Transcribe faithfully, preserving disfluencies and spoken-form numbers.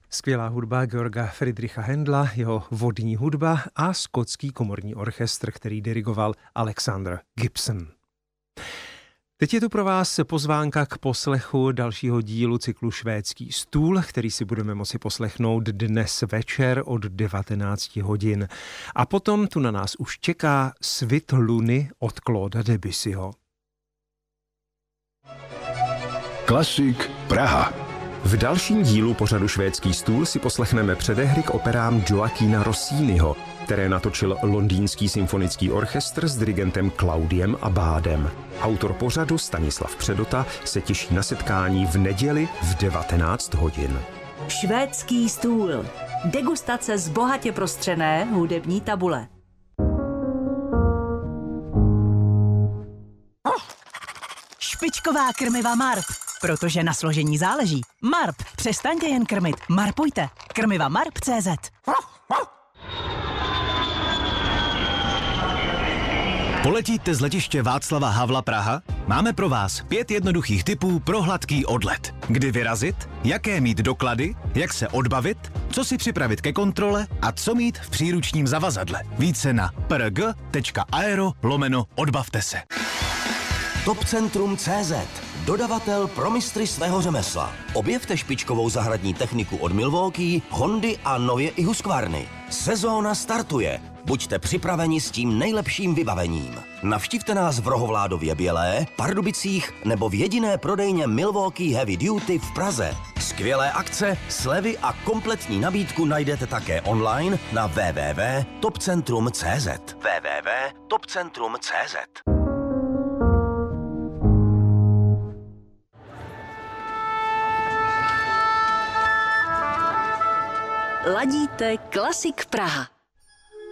Skvělá hudba Georga Friedricha Händla, jeho vodní hudba a skotský komorní orchestr, který dirigoval Alexander Gibson. Teď je tu pro vás pozvánka k poslechu dalšího dílu cyklu Švédský stůl, který si budeme moci poslechnout dnes večer od devatenáct hodin. A potom tu na nás už čeká Svit luny od Clauda Debussyho. Klasik Praha. V dalším dílu pořadu Švédský stůl si poslechneme předehry k operám Joaquina Rossiniho, které natočil Londýnský symfonický orchestr s dirigentem Claudiem Abádem. Autor pořadu Stanislav Předota se těší na setkání v neděli v devatenáct hodin. Švédský stůl. Degustace z bohatě prostřené hudební tabule. Špičková krmiva Marp. Protože na složení záleží. Marp. Přestaňte jen krmit. Marpujte. Krmiva Marp tečka cé zet. Poletíte z letiště Václava Havla Praha? Máme pro vás pět jednoduchých tipů pro hladký odlet. Kdy vyrazit, jaké mít doklady, jak se odbavit, co si připravit ke kontrole a co mít v příručním zavazadle. Více na prg tečka aero lomeno odbavte se. Topcentrum tečka cé zet. Dodavatel pro mistry svého řemesla. Objevte špičkovou zahradní techniku od Milwaukee, Hondy a nově i Husqvarny. Sezóna startuje. Buďte připraveni s tím nejlepším vybavením. Navštivte nás v Rohovládově Bělé, Pardubicích nebo v jediné prodejně Milwaukee Heavy Duty v Praze. Skvělé akce, slevy a kompletní nabídku najdete také online na w w w tečka topcentrum tečka cé zet. w w w tečka topcentrum tečka cé zet. Ladíte Klasik Praha.